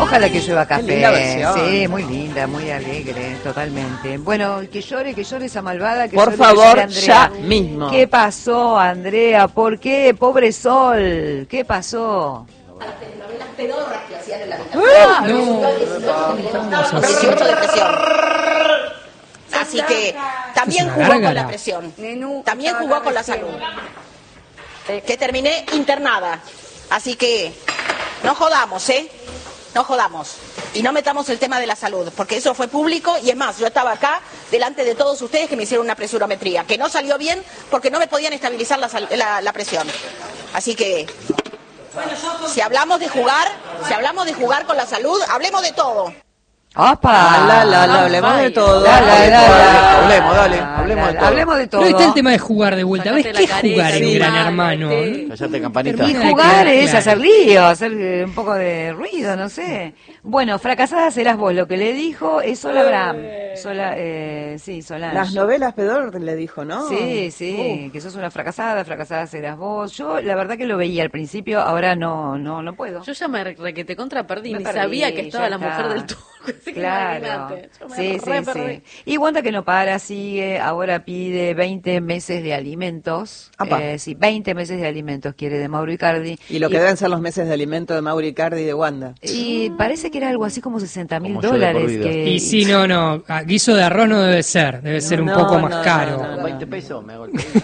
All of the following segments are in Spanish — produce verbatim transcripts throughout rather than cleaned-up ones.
Ojalá que llueva café. Qué linda versión. Sí, muy linda, muy alegre, totalmente. Bueno, que llore, que llore esa malvada. Que Por llore, favor, que llore Andrea. ya mismo. ¿Qué pasó, Andrea? ¿Por qué? Pobre Sol. ¿Qué pasó? Las telenovelas pedorras que hacían en la vida. Ah, no. dieciocho de presión. Así que también jugó con la presión. También jugó con la salud. Que terminé internada. Así que no jodamos, ¿eh? No jodamos. Y no metamos el tema de la salud, porque eso fue público y es más, yo estaba acá delante de todos ustedes que me hicieron una presurometría, que no salió bien porque no me podían estabilizar la, la, la presión. Así que, si hablamos de jugar, si hablamos de jugar con la salud, hablemos de todo. ¡Opa! La, la, la, hablemos de todo. La, la, la, la. Hablemos, dale, hablemos de todo. Hablemos de todo. Pero está el tema de jugar de vuelta. ¿Ves Sacate qué la careta, jugar en sí. Gran Hermano? Callate, campanita. Y Termina de jugar quedar es claro. hacer lío, hacer eh, un poco de ruido, no sé. Bueno, fracasada serás vos. Lo que le dijo es Sol Abraham. Sola, eh, sí, Solange. Las novelas pedor le dijo, ¿no? Sí, sí, que sos una fracasada, fracasada serás vos. Yo la verdad que lo veía al principio, ahora no no no puedo. Yo ya me requete contra perdí, Me ni perdí, sabía que estaba ya la está. mujer del turco. Así que Claro, imagínate, yo me sí, re sí, perdí. sí. Y Wanda que no para, sigue, ahora pide veinte meses de alimentos. Apa. Eh, sí, veinte meses de alimentos quiere de Mauro Icardi. Y lo que deben ser los meses de alimento de Mauro Icardi y de Wanda. Y parece que era algo así como sesenta mil Como yo de por dólares. vida. Que... Y sí, no, no. ah, Guiso de arroz no debe ser. Debe ser un no, poco más no, caro. no, no, no. veinte pesos me hago el pedido.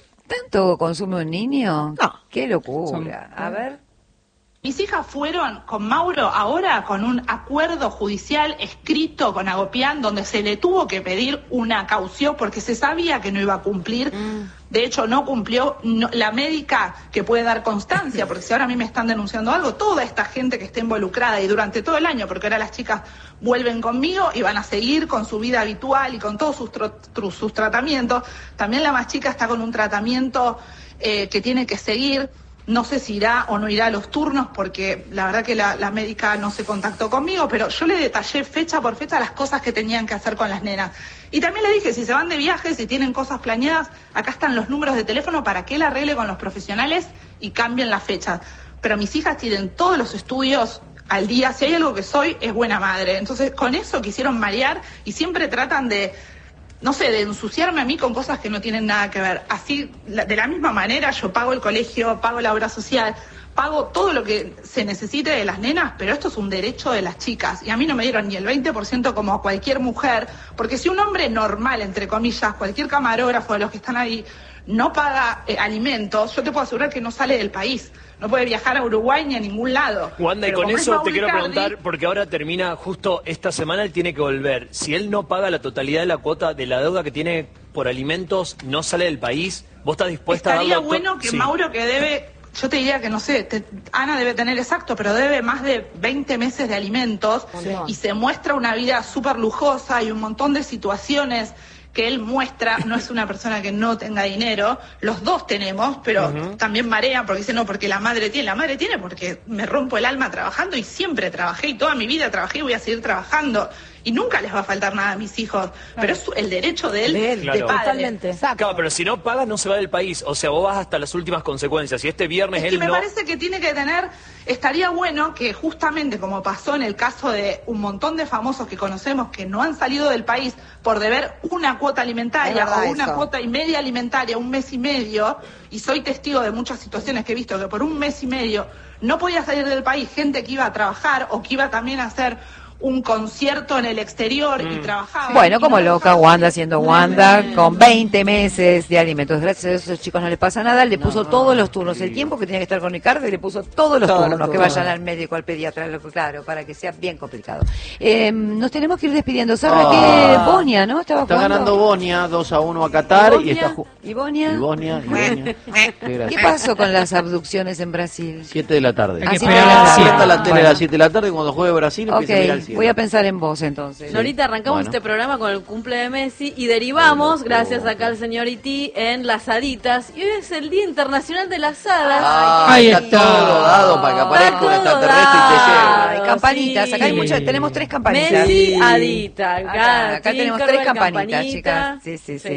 ¿Tanto consume un niño? No. Qué locura. A ver. Mis hijas fueron con Mauro ahora con un acuerdo judicial escrito con Agopián donde se le tuvo que pedir una caución porque se sabía que no iba a cumplir. De hecho, no cumplió no- la médica que puede dar constancia, porque si ahora a mí me están denunciando algo, toda esta gente que está involucrada y durante todo el año, porque ahora las chicas vuelven conmigo y van a seguir con su vida habitual y con todos sus, tro- tru- sus tratamientos. También la más chica está con un tratamiento eh, que tiene que seguir. No sé si irá o no irá a los turnos porque la verdad que la, la médica no se contactó conmigo, pero yo le detallé fecha por fecha las cosas que tenían que hacer con las nenas. Y también le dije, si se van de viaje, si tienen cosas planeadas, acá están los números de teléfono para que él arregle con los profesionales y cambien las fechas. Pero mis hijas tienen todos los estudios al día. Si hay algo que soy, es buena madre. Entonces, con eso quisieron marear y siempre tratan de... no sé, de ensuciarme a mí con cosas que no tienen nada que ver. Así, la- de la misma manera, yo pago el colegio, pago la obra social, pago todo lo que se necesite de las nenas, pero esto es un derecho de las chicas. Y a mí no me dieron ni el veinte por ciento como a cualquier mujer, porque si un hombre normal, entre comillas, cualquier camarógrafo de los que están ahí, no paga eh, alimentos, yo te puedo asegurar que no sale del país. No puede viajar a Uruguay ni a ningún lado. Wanda, y Pero con como es eso te Mauro quiero Icardi, preguntar, porque ahora termina justo esta semana, él tiene que volver. Si él no paga la totalidad de la cuota de la deuda que tiene por alimentos, no sale del país, ¿vos estás dispuesta Estaría a darlo? bueno que Sí. Mauro, que debe, yo te diría que no sé, te- Ana debe tener exacto, pero debe más de veinte meses de alimentos y se muestra una vida súper lujosa y un montón de situaciones que él muestra. No es una persona que no tenga dinero, los dos tenemos, pero también marean porque dicen, no, porque la madre tiene, la madre tiene porque me rompo el alma trabajando y siempre trabajé y toda mi vida trabajé y voy a seguir trabajando. Y nunca les va a faltar nada a mis hijos, pero es el derecho de él, De él, de Claro. padre. Totalmente. Claro, pero si no pagas, no se va del país. O sea, vos vas hasta las últimas consecuencias. Si este viernes Es que él me no... parece que tiene que tener, estaría bueno que justamente como pasó en el caso de un montón de famosos que conocemos que no han salido del país por deber una cuota alimentaria Es verdad o una eso. cuota y media alimentaria, un mes y medio, y soy testigo de muchas situaciones que he visto que por un mes y medio no podía salir del país gente que iba a trabajar o que iba también a hacer un concierto en el exterior y trabajaba. Bueno, y como no loca dejaba Wanda salir. siendo Wanda, con veinte meses de alimentos. Gracias a esos chicos no le pasa nada, le puso todos los turnos. El tiempo que tenía que estar con Ricardo y le puso todos los Todos los turnos, que turnos. vayan al médico, al pediatra, lo- claro, para que sea bien complicado. Eh, nos tenemos que ir despidiendo. ¿Sabe Ah. que Bonia, no? Estaba Está jugando. ganando Bonia dos a uno a Qatar y, ¿Y está Bonia? ju- ¿Y Bonia? y Bonia, y Bonia. Qué ¿Qué gracia. pasó con las abducciones en Brasil? siete de la tarde. Hay que Así esperar que- a las Ah, siete. Abierta la tele a bueno. las siete de la tarde y cuando juegue Brasil Ok, empieza a mirar el cielo. voy a pensar en vos entonces. Norita, arrancamos Bueno. este programa con el cumple de Messi y derivamos, gracias acá al señor Iti, en las haditas. Y hoy es el Día Internacional de las Hadas. Ah, Ahí está, está. todo dado para que aparezca un Está todo extraterrestre y te lleve. dado. Ay, campanitas, acá hay Sí. muchas, tenemos tres campanitas. Messi, hadita. Acá, acá tenemos tres Tinkerbell, campanitas, campanita. chicas. Sí, sí, sí.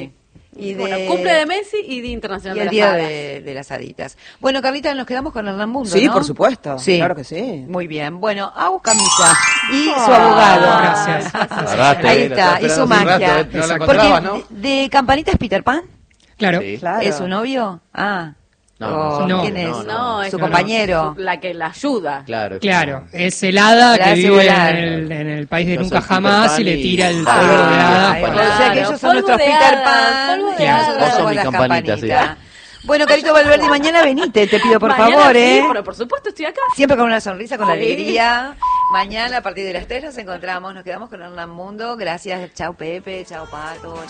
Y Bueno, de- cumple de Messi y Día Internacional y de el las día Hadas. de, de las haditas. Bueno, Carlita, nos quedamos con Hernán Mundo, Sí, ¿no? por supuesto. Sí. Claro que sí. Muy bien. Bueno, Agus Camisa y su abogado. Gracias. Agarraste, Ahí la está, estaba y su esperando hace un magia. rato, eh, no la Porque encontrabas, ¿no? de, de Campanita es Peter Pan. Claro. Sí. Claro. ¿Es su novio? Ah. No, O, no, ¿quién no, es? no, No, es Su no, no. compañero. La que la ayuda. Claro. Claro, es el hada La que hace vive volar. en el, en el país de Yo nunca soy Peter jamás Pan y le y- tira el Ah, polvo de hada. Ay, para- bueno, o sea que ellos son Polvo nuestros de Peter hadas, Pan. polvo de y hadas. nosotros Vos sos somos mi las campanita, sí. campanitas. Bueno, Carito Valverde, y mañana venite, te pido por Mañana favor, sí, ¿eh? pero por supuesto estoy acá. Siempre con una sonrisa, con Sí. alegría. Mañana a partir de las tres nos encontramos, nos quedamos con Hernán Mundo. Gracias, chao Pepe, chao Pato.